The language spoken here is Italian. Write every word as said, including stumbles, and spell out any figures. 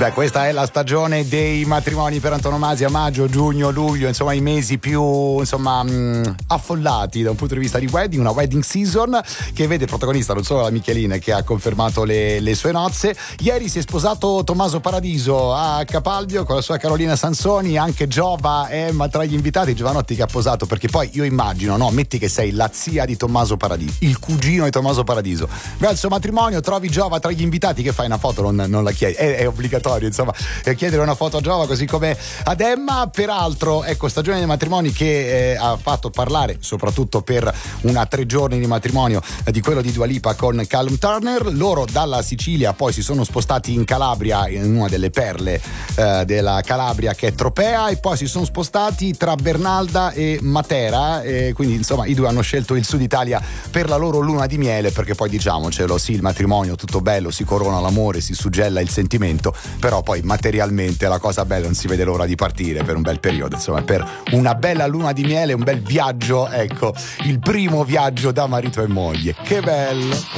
Beh, questa è la stagione dei matrimoni per antonomasia, maggio, giugno, luglio, insomma i mesi più insomma mh, affollati da un punto di vista di wedding, una wedding season che vede protagonista non solo la Michelina che ha confermato le, le sue nozze. Ieri si è sposato Tommaso Paradiso a Capalbio con la sua Carolina Sansoni, anche Giova e Emma tra gli invitati. Giovanotti che ha posato, perché poi io immagino, no, metti che sei la zia di Tommaso Paradiso, il cugino di Tommaso Paradiso, vai al suo matrimonio, trovi Giova tra gli invitati, che fai una foto, non, non la chiedi, è, è obbligatorio insomma chiedere una foto a Giova, così come ad Emma. Peraltro ecco, stagione dei matrimoni che eh, ha fatto parlare soprattutto per una tre giorni di matrimonio eh, di quello di Dua Lipa con Callum Turner. Loro dalla Sicilia poi si sono spostati in Calabria, in una delle perle eh, della Calabria che è Tropea, e poi si sono spostati tra Bernalda e Matera, e quindi insomma i due hanno scelto il Sud Italia per la loro luna di miele, perché poi diciamocelo, sì, il matrimonio tutto bello, si corona l'amore, si suggella il sentimento, però poi materialmente la cosa bella, non si vede l'ora di partire per un bel periodo, insomma per una bella luna di miele, un bel viaggio, ecco, il primo viaggio da marito e moglie, che bello.